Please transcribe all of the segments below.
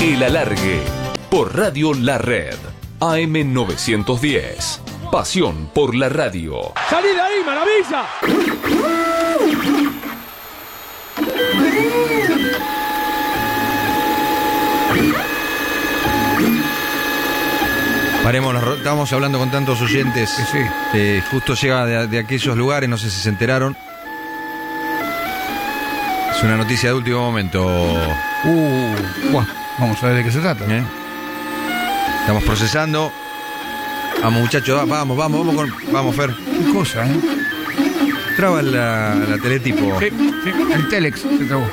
El Alargue, por Radio La Red, AM 910. Pasión por la radio. ¡Salí de ahí, maravilla! Paremos, estábamos hablando con tantos oyentes. Sí. Justo llega de aquellos lugares, no sé si se enteraron. Es una noticia de último momento. Buah, vamos a ver de qué se trata. Estamos procesando. Vamos, muchachos, vamos, Fer. Qué cosa, Traba la teletipo. Sí, el Telex se trabó.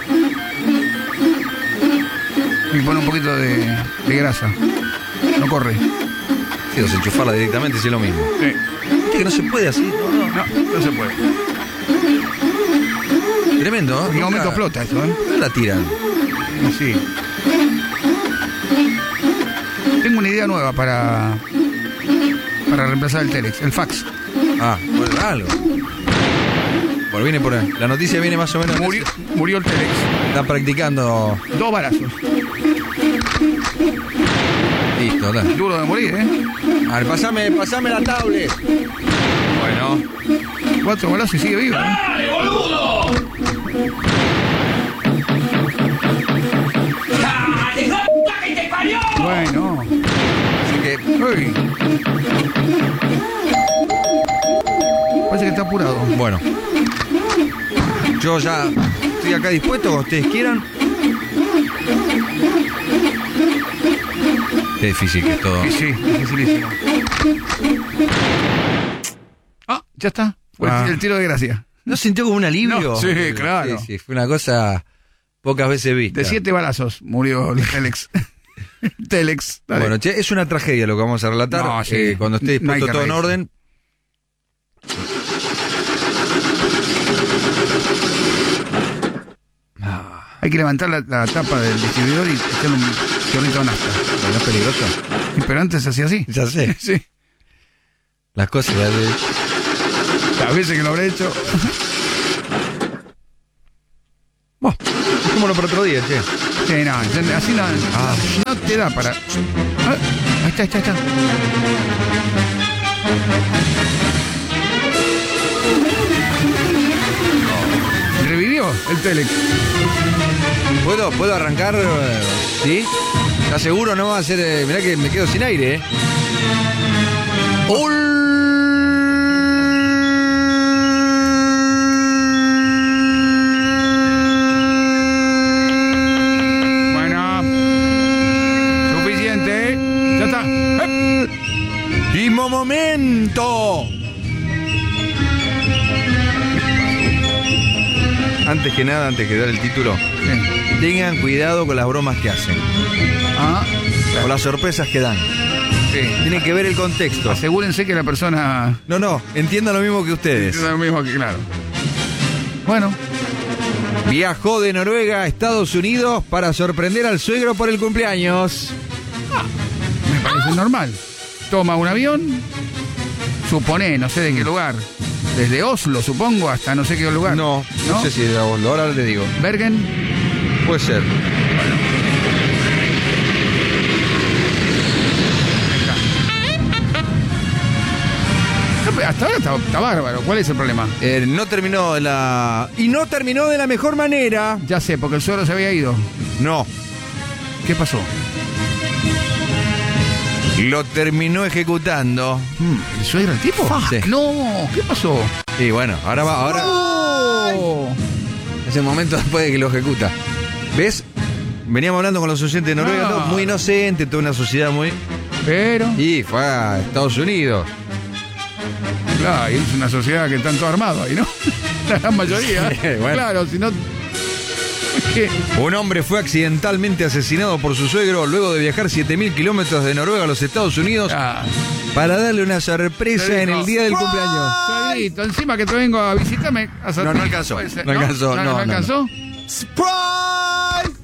Y pone un poquito de grasa. No corre. Sí, desenchufarla directamente, sí es lo mismo. Sí. ¿Viste que no se puede así? No se puede. Tremendo, ¿no? En qué momento explota eso, ¿Dónde la tiran? Sí. Tengo una idea nueva para reemplazar el Telex, el fax. Bueno, algo. Bueno, viene por ahí. La noticia viene más o menos. Murió el Telex. Están practicando. 2 balazos. Listo, dale. Duro de morir, A ver, pasame la tablet. Bueno. 4 balazos y sigue vivo, ¡Dale, boludo! ¡Dale, la puta que te parió! Bueno. Así que. Uy. Parece que está apurado. Bueno. Yo ya estoy acá dispuesto, cuando ustedes quieran. Qué difícil que es todo. Sí, dificilísimo. Ya está. Fue el tiro de gracia. ¿No sintió como un alivio? No, sí, claro. Sí, fue una cosa pocas veces vista. De 7 balazos murió el Telex. Telex. Dale. Bueno, che, es una tragedia lo que vamos a relatar. No, sí. Cuando esté No hay dispuesto que todo en reírse. orden. Hay que levantar la tapa del distribuidor y echarle un chorrito de nafta. ¿No es peligroso? Pero antes se hacía así. Ya sé. Sí. Las cosas. Las veces que lo habré hecho. Bueno, dejémoslo para otro día, che. Sí, no, así no te da para. Ahí está. Revivió el Telex. ¿Puedo arrancar? ¿Sí? ¿Estás seguro? No va a ser. Mirá que me quedo sin aire, Bueno. Suficiente. Ya está. ¡Último momento! Antes que nada, antes que dar el título, tengan cuidado con las bromas que hacen. Con las sorpresas que dan. Sí. Tienen que ver el contexto. Asegúrense que la persona. No, entiendan lo mismo que ustedes. Es lo mismo que, claro. Bueno. Viajó de Noruega a Estados Unidos para sorprender al suegro por el cumpleaños. Me parece normal. Toma un avión. Suponé, no sé de qué lugar. Desde Oslo, supongo, hasta no sé qué lugar. No sé si de Oslo, ahora le digo. Bergen. Puede ser. Hasta ahora está bárbaro. ¿Cuál es el problema? No terminó de la mejor manera. Ya sé, porque el suegro se había ido. No. ¿Qué pasó? Lo terminó ejecutando. ¿El suegro el tipo? Sí. No, ¿qué pasó? Y bueno, ahora ¡Oh! es el momento después de que lo ejecuta. ¿Ves? Veníamos hablando con los oyentes de Noruega, todo muy inocente, toda una sociedad muy... Pero... Y fue a Estados Unidos. Claro, y es una sociedad que están todos armados ahí, ¿no? La gran mayoría. Sí, bueno. Claro, si no... ¿Qué? Un hombre fue accidentalmente asesinado por su suegro luego de viajar 7.000 kilómetros de Noruega a los Estados Unidos para darle una sorpresa en el día del cumpleaños. Suegrito, encima que te vengo a visitarme. No alcanzó. Puede ser. No alcanzó, ¿No alcanzó? ¡Surprise!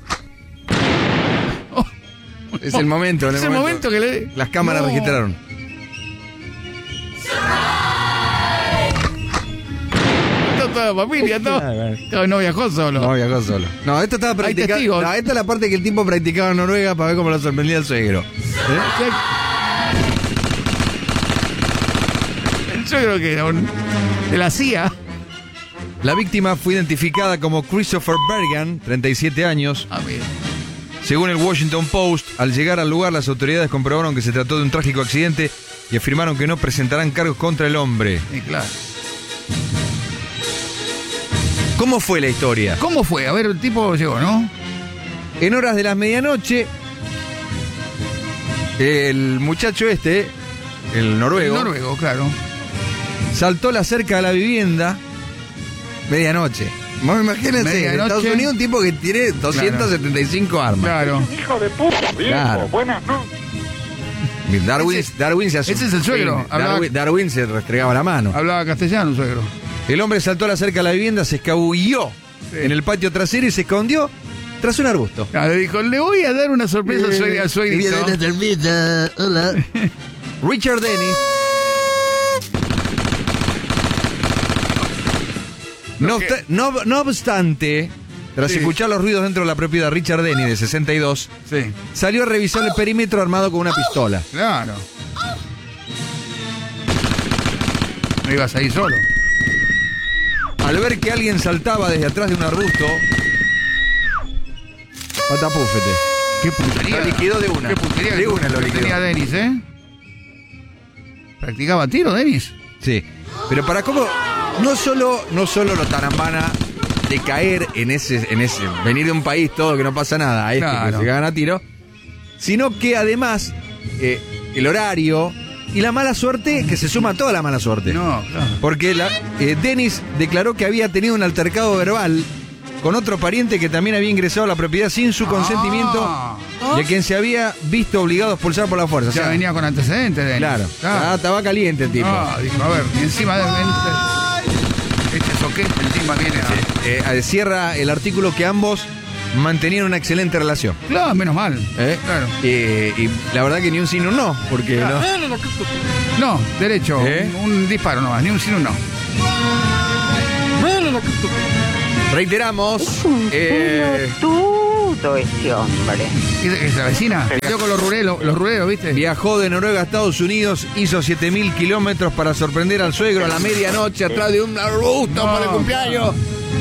Es el momento. Es el momento que le... Las cámaras registraron. Está toda la familia, todo. Claro, no viajó solo. No viajó solo. No, esto estaba Hay practicando. testigos. No, esta es la parte que el tipo practicaba en Noruega para ver cómo lo sorprendía el suegro. Yo creo que era de la CIA. La víctima fue identificada como Christopher Bergan, 37 años. A ver. Según el Washington Post, al llegar al lugar las autoridades comprobaron que se trató de un trágico accidente y afirmaron que no presentarán cargos contra el hombre. Sí, claro. ¿Cómo fue la historia? ¿Cómo fue? A ver, el tipo llegó, ¿no? En horas de la medianoche, el muchacho el noruego, El noruego, claro. saltó la cerca de la vivienda. Medianoche. Imagínense, en Medianoche. Estados Unidos un tipo que tiene 275 armas. Claro. Hijo de puta. Claro. Buenas noches. Darwin se hace ese es el suegro. Darwin se restregaba la mano. Hablaba castellano, suegro. El hombre saltó a la cerca de la vivienda, se escabulló en el patio trasero y se escondió tras un arbusto. Claro, le dijo, le voy a dar una sorpresa al suegrito. Hola. Richard Dennis. No obstante, tras escuchar los ruidos dentro de la propiedad, Richard Dennis, de 62, Sí. salió a revisar el perímetro armado con una pistola. Claro. No ibas ahí solo. Al ver que alguien saltaba desde atrás de un arbusto, patapúfete. Qué puntería. Lo liquidó de una. Qué puntería. De una lo que liquidó. tenía Denis, ¿eh? Practicaba tiro, Denis. Sí. Pero para cómo. No solo lo tarambana de caer en ese. Venir de un país todo que no pasa nada, a Claro. que se cagan a tiro. Sino que además, el horario y la mala suerte, que se suma a toda la mala suerte. No, claro. Porque Dennis declaró que había tenido un altercado verbal con otro pariente que también había ingresado a la propiedad sin su consentimiento y a quien se había visto obligado a expulsar por la fuerza. O Ya sea, venía con antecedentes, Denis. claro. Estaba caliente el tipo. Dijo, a ver, y encima de este soquete encima viene a... Cierra el artículo que ambos mantenían una excelente relación. Claro, menos mal. Claro. Y la verdad que ni un sí ni un no, porque No, derecho, un disparo nomás, ni un sí ni un no. reiteramos. Todo ese hombre. ¿Es la vecina? Yo con los rureros, ¿viste? Viajó de Noruega a Estados Unidos, hizo 7.000 kilómetros para sorprender al suegro a la medianoche atrás de un arbusto para el cumpleaños.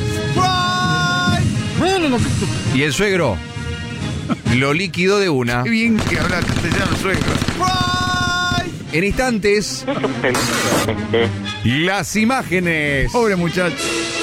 Y el suegro lo liquidó de una. Qué bien que habla castellano, suegro. En instantes, las imágenes. Pobre muchacho.